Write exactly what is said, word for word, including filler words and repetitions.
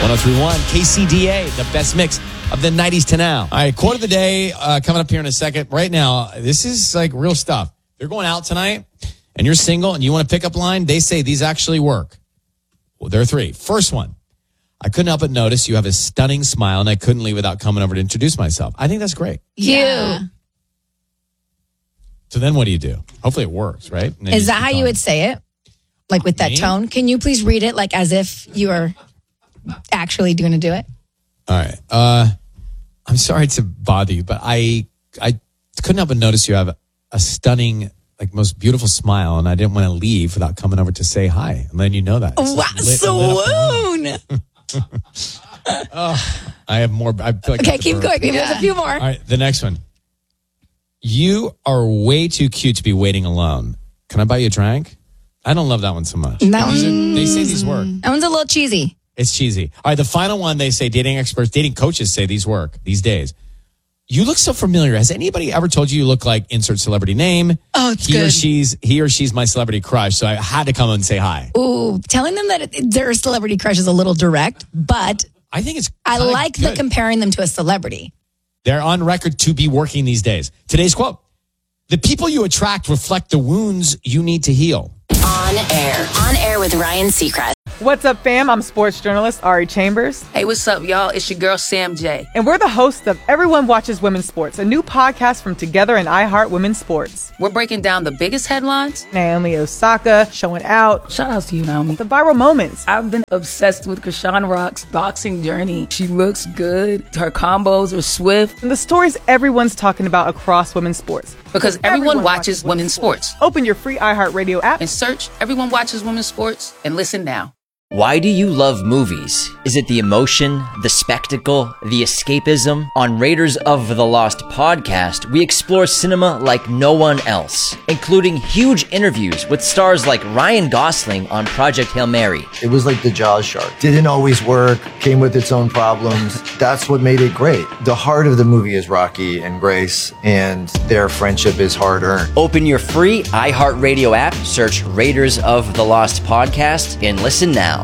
one oh three point one K C D A, the best mix of the nineties to now. All right, quote of the day uh, coming up here in a second. Right now, this is like real stuff. You're going out tonight and you're single and you want a pickup line. They say these actually work. Well, there are three. First one, I couldn't help but notice you have a stunning smile and I couldn't leave without coming over to introduce myself. I think that's great. Yeah. So then what do you do? Hopefully it works, right? Is that how you would say it? Like with that Me? tone? Can you please read it like as if you are actually going to do it? All right. Uh, I'm sorry to bother you, but I I couldn't help but notice you have a stunning, like most beautiful smile, and I didn't want to leave without coming over to say hi and letting you know that. It's Wow, lit- lit swoon. oh, I have more. I feel like I Okay, have to keep burp. going. There's a few more. All right, the next one. You are way too cute to be waiting alone. Can I buy you a drink? I don't love that one so much. That These are- one- they say these work. That one's a little cheesy. It's cheesy. All right, the final one, they say dating experts, dating coaches say these work these days. You look so familiar. Has anybody ever told you you look like insert celebrity name? Oh, it's he or good. she's he or she's my celebrity crush. So I had to come and say hi. Ooh, telling them that it, their celebrity crush is a little direct, but I think it's I kinda like the good. comparing them to a celebrity. They're on record to be working these days. Today's quote: the people you attract reflect the wounds you need to heal. On air. On air with Ryan Seacrest. What's up, fam? I'm sports journalist Ari Chambers. Hey, what's up, y'all? It's your girl, Sam J. And we're the hosts of Everyone Watches Women's Sports, a new podcast from Together and iHeart Women's Sports. We're breaking down the biggest headlines. Naomi Osaka showing out. Shout out to you, Naomi. The viral moments. I've been obsessed with Krishan Rock's boxing journey. She looks good. Her combos are swift. And the stories everyone's talking about across women's sports. Because everyone, watches women's sports. Open your free iHeartRadio app And search Everyone Watches Women's Sports and listen now. Why do you love movies? Is it the emotion, the spectacle, the escapism? On Raiders of the Lost podcast, we explore cinema like no one else, including huge interviews with stars like Ryan Gosling on Project Hail Mary. It was like the Jaws shark. Didn't always work, came with its own problems. That's what made it great. The heart of the movie is Rocky and Grace, and their friendship is hard-earned. Open your free iHeartRadio app, search Raiders of the Lost podcast, and listen now.